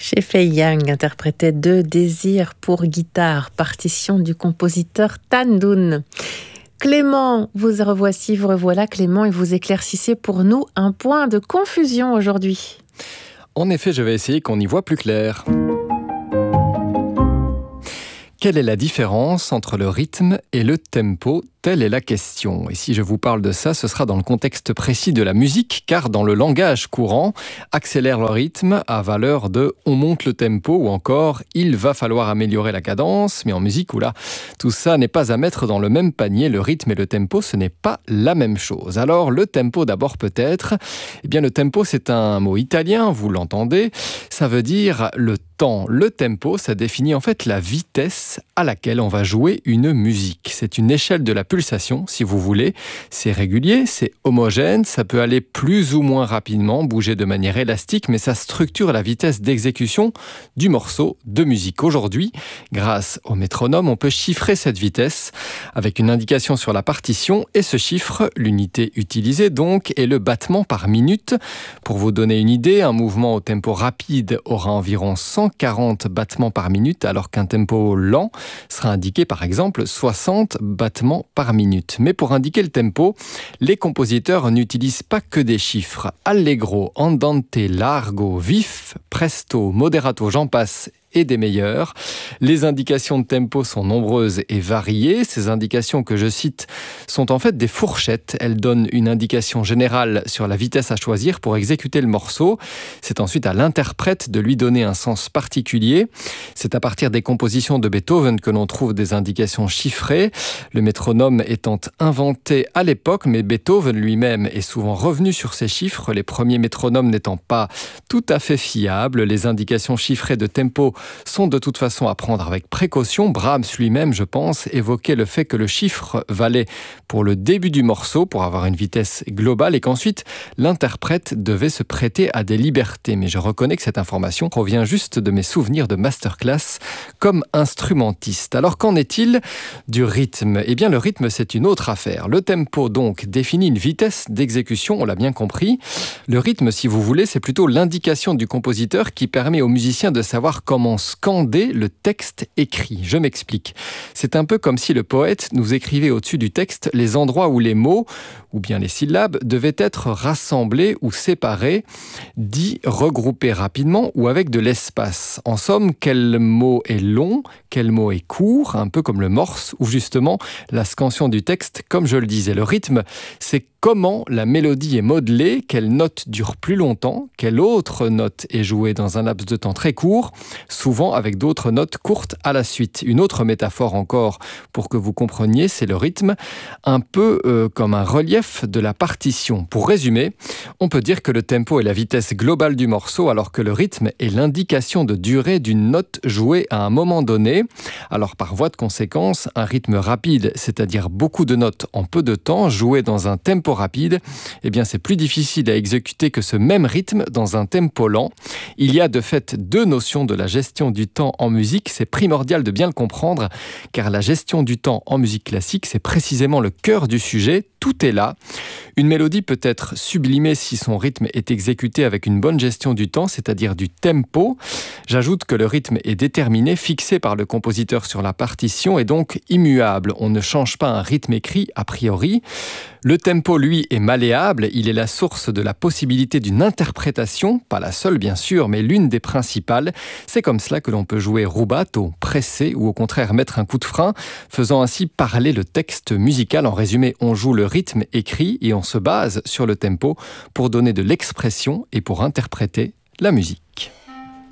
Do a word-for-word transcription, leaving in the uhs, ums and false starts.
Chez Fei Yang interprétait Deux désirs pour guitare, partition du compositeur Tan Dun. Clément, vous revoici, vous revoilà Clément, et vous éclaircissez pour nous un point de confusion aujourd'hui. En effet, je vais essayer qu'on y voit plus clair. Quelle est la différence entre le rythme et le tempo ? Telle est la question. Et si je vous parle de ça, ce sera dans le contexte précis de la musique, car dans le langage courant, accélère le rythme à valeur de on monte le tempo ou encore il va falloir améliorer la cadence. Mais en musique, où là, tout ça n'est pas à mettre dans le même panier. Le rythme et le tempo, ce n'est pas la même chose. Alors, le tempo d'abord peut-être. Eh bien, le tempo, c'est un mot italien, vous l'entendez. Ça veut dire le temps. Le tempo, ça définit en fait la vitesse à laquelle on va jouer une musique. C'est une échelle de la pulsation, si vous voulez. C'est régulier, c'est homogène, ça peut aller plus ou moins rapidement, bouger de manière élastique, mais ça structure la vitesse d'exécution du morceau de musique. Aujourd'hui, grâce au métronome, on peut chiffrer cette vitesse avec une indication sur la partition, et ce chiffre, l'unité utilisée donc, est le battement par minute. Pour vous donner une idée, un mouvement au tempo rapide aura environ cent quarante battements par minute, alors qu'un tempo lent sera indiqué par exemple soixante battements par minute. Mais pour indiquer le tempo, les compositeurs n'utilisent pas que des chiffres. Allegro, andante, largo, vif, presto, moderato, j'en passe, et des meilleurs. Les indications de tempo sont nombreuses et variées. Ces indications que je cite sont en fait des fourchettes. Elles donnent une indication générale sur la vitesse à choisir pour exécuter le morceau. C'est ensuite à l'interprète de lui donner un sens particulier. C'est à partir des compositions de Beethoven que l'on trouve des indications chiffrées. Le métronome étant inventé à l'époque, mais Beethoven lui-même est souvent revenu sur ces chiffres, les premiers métronomes n'étant pas tout à fait fiables. Les indications chiffrées de tempo sont de toute façon à prendre avec précaution. Brahms lui-même, je pense, évoquait le fait que le chiffre valait pour le début du morceau, pour avoir une vitesse globale, et qu'ensuite l'interprète devait se prêter à des libertés. Mais je reconnais que cette information provient juste de mes souvenirs de masterclass comme instrumentiste. Alors qu'en est-il du rythme ? Eh bien, le rythme, c'est une autre affaire. Le tempo, donc, définit une vitesse d'exécution, on l'a bien compris. Le rythme, si vous voulez, c'est plutôt l'indication du compositeur qui permet aux musiciens de savoir comment scander le texte écrit. Je m'explique. C'est un peu comme si le poète nous écrivait au-dessus du texte les endroits où les mots, ou bien les syllabes, devaient être rassemblés ou séparés, dits regroupés rapidement ou avec de l'espace. En somme, quel mot est long, quel mot est court, un peu comme le morse, ou justement la scansion du texte, comme je le disais. Le rythme, c'est comment la mélodie est modelée, quelle note dure plus longtemps, quelle autre note est jouée dans un laps de temps très court, souvent avec d'autres notes courtes à la suite. Une autre métaphore encore pour que vous compreniez, c'est le rythme, un peu euh, comme un relief de la partition. Pour résumer, on peut dire que le tempo est la vitesse globale du morceau, alors que le rythme est l'indication de durée d'une note jouée à un moment donné. Alors par voie de conséquence, un rythme rapide, c'est-à-dire beaucoup de notes en peu de temps, jouées dans un tempo rapide, eh bien c'est plus difficile à exécuter que ce même rythme dans un tempo lent. Il y a de fait deux notions de la gestion du temps en musique. C'est primordial de bien le comprendre, car la gestion du temps en musique classique, c'est précisément le cœur du sujet. Tout est là. Une mélodie peut être sublimée si son rythme est exécuté avec une bonne gestion du temps, c'est-à-dire du tempo. J'ajoute que le rythme est déterminé, fixé par le compositeur sur la partition et donc immuable. On ne change pas un rythme écrit a priori. Le tempo, lui, est malléable. Il est la source de la possibilité d'une interprétation, pas la seule bien sûr, mais l'une des principales. C'est comme cela que l'on peut jouer rubato, pressé ou au contraire mettre un coup de frein, faisant ainsi parler le texte musical. En résumé, on joue le rythme écrit et on se base sur le tempo pour donner de l'expression et pour interpréter la musique.